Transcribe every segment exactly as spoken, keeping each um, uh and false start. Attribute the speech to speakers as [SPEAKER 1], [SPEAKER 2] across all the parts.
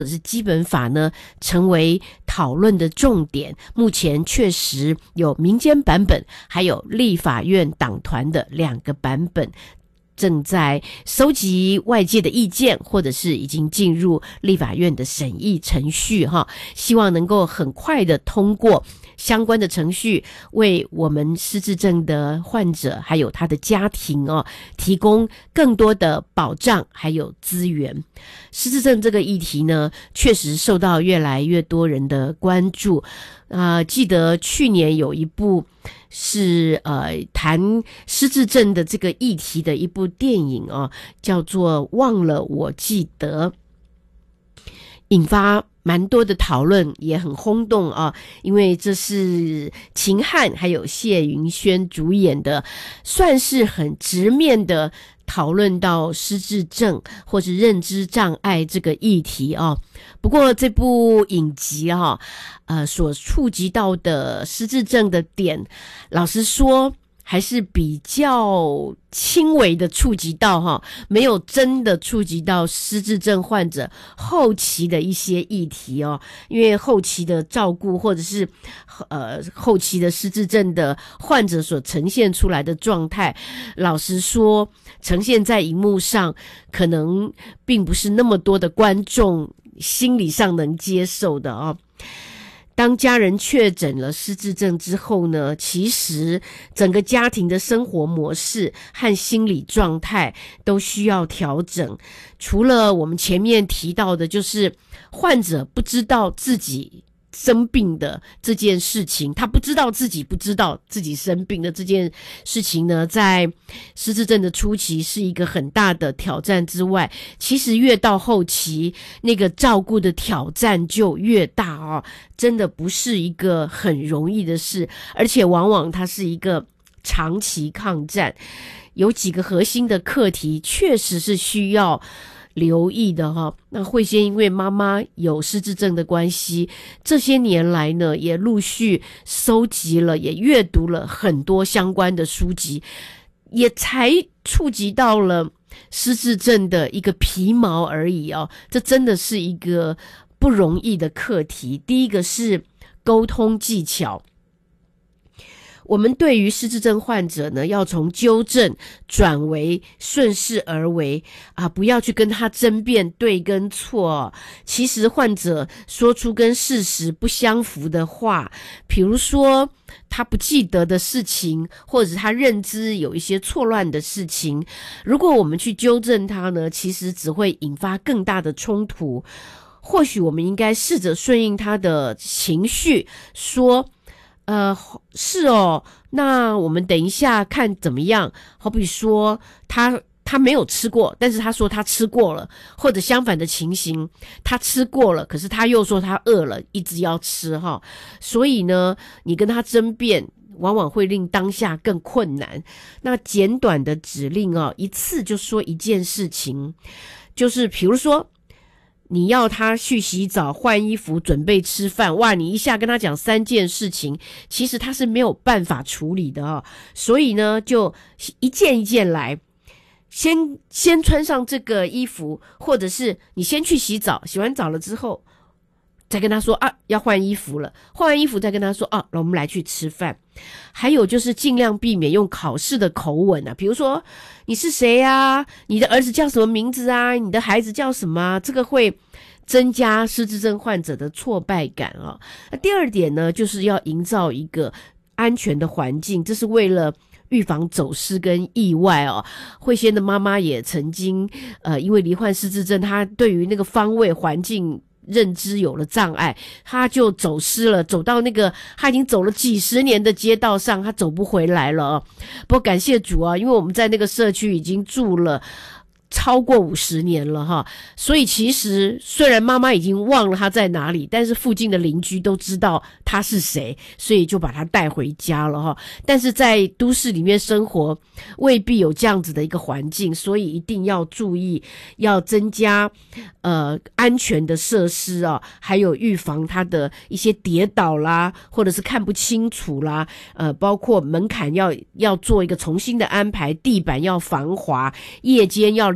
[SPEAKER 1] 者是基本法呢成为讨论的重点。目前确实有民间版本，还有立法院党团的两个版本，正在收集外界的意见，或者是已经进入立法院的审议程序哈，希望能够很快的通过相关的程序，为我们失智症的患者还有他的家庭哦，提供更多的保障还有资源。失智症这个议题呢，确实受到越来越多人的关注。呃，记得去年有一部是呃谈失智症的这个议题的一部电影哦，叫做《忘了我记得》，引发蛮多的讨论，也很轰动啊！因为这是秦汉还有谢云轩主演的，算是很直面的讨论到失智症或是认知障碍这个议题啊。不过这部影集啊，呃，所触及到的失智症的点，老实说还是比较轻微的触及到哈，没有真的触及到失智症患者后期的一些议题哦。因为后期的照顾或者是呃后期的失智症的患者所呈现出来的状态，老实说呈现在荧幕上可能并不是那么多的观众心理上能接受的哦。当家人确诊了失智症之后呢，其实整个家庭的生活模式和心理状态都需要调整。除了我们前面提到的，就是患者不知道自己生病的这件事情，他不知道自己不知道自己生病的这件事情呢，在失智症的初期是一个很大的挑战之外，其实越到后期那个照顾的挑战就越大哦，真的不是一个很容易的事，而且往往它是一个长期抗战。有几个核心的课题确实是需要留意的哈。那慧仙因为妈妈有失智症的关系，这些年来呢也陆续收集了也阅读了很多相关的书籍，也才触及到了失智症的一个皮毛而已哦。这真的是一个不容易的课题。第一个是沟通技巧，我们对于失智症患者呢，要从纠正转为顺势而为啊，不要去跟他争辩对跟错。其实患者说出跟事实不相符的话，比如说他不记得的事情，或者他认知有一些错乱的事情，如果我们去纠正他呢，其实只会引发更大的冲突。或许我们应该试着顺应他的情绪，说呃，是哦，那我们等一下看怎么样。好比说他他没有吃过，但是他说他吃过了，或者相反的情形，他吃过了，可是他又说他饿了，一直要吃哈。所以呢，你跟他争辩往往会令当下更困难。那简短的指令哦，一次就说一件事情，就是比如说你要他去洗澡、换衣服、准备吃饭，哇，你一下跟他讲三件事情，其实他是没有办法处理的哦。所以呢，就一件一件来，先先穿上这个衣服，或者是你先去洗澡，洗完澡了之后再跟他说啊，要换衣服了，换完衣服再跟他说啊，我们来去吃饭。还有就是尽量避免用考试的口吻啊，比如说你是谁啊，你的儿子叫什么名字啊，你的孩子叫什么啊，这个会增加失智症患者的挫败感啊。那第二点呢，就是要营造一个安全的环境，这是为了预防走失跟意外哦。慧仙的妈妈也曾经呃，因为罹患失智症，她对于那个方位环境认知有了障碍，他就走失了，走到那个他已经走了几十年的街道上，他走不回来了哦。不过感谢主啊，因为我们在那个社区已经住了超过五十年了哈，所以其实虽然妈妈已经忘了他在哪里，但是附近的邻居都知道他是谁，所以就把他带回家了哈。但是在都市里面生活未必有这样子的一个环境，所以一定要注意，要增加呃安全的设施啊，还有预防他的一些跌倒啦，或者是看不清楚啦，呃，包括门槛要要做一个重新的安排，地板要防滑，夜间要留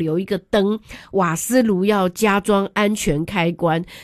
[SPEAKER 1] 留一个灯，瓦斯炉要加装安全开关，